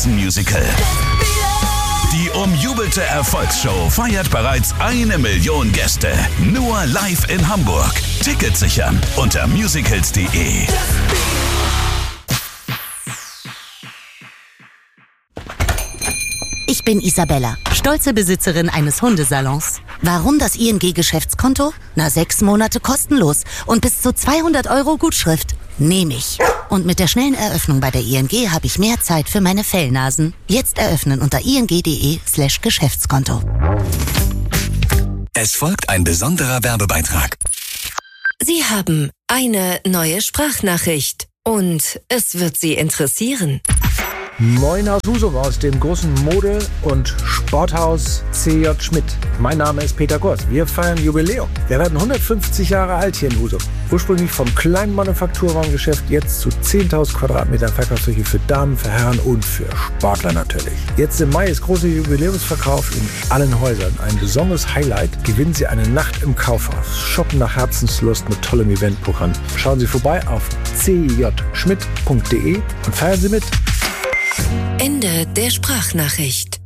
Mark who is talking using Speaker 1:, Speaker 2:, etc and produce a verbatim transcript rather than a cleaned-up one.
Speaker 1: Musical. Die umjubelte Erfolgsshow feiert bereits eine Million Gäste. Nur live in Hamburg. Tickets sichern unter musicals punkt de.
Speaker 2: Ich bin Isabella, stolze Besitzerin eines Hundesalons. Warum das I N G-Geschäftskonto? Na, sechs Monate kostenlos und bis zu zweihundert Euro Gutschrift. Nehme ich. Und mit der schnellen Eröffnung bei der I N G habe ich mehr Zeit für meine Fellnasen. Jetzt eröffnen unter ing punkt de slash Geschäftskonto.
Speaker 3: Es folgt ein besonderer Werbebeitrag.
Speaker 4: Sie haben eine neue Sprachnachricht und es wird Sie interessieren.
Speaker 5: Moin aus Husum, aus dem großen Mode- und Sporthaus C J Schmidt. Mein Name ist Peter Kors. Wir feiern Jubiläum. Wir werden hundertfünfzig Jahre alt hier in Husum. Ursprünglich vom kleinen Manufakturwarengeschäft, jetzt zu zehntausend Quadratmeter Verkaufsfläche für Damen, für Herren und für Sportler natürlich. Jetzt im Mai ist großer Jubiläumsverkauf in allen Häusern. Ein besonderes Highlight: gewinnen Sie eine Nacht im Kaufhaus. Shoppen nach Herzenslust mit tollem Eventprogramm. Schauen Sie vorbei auf c j schmidt punkt de und feiern Sie mit.
Speaker 4: Ende der Sprachnachricht.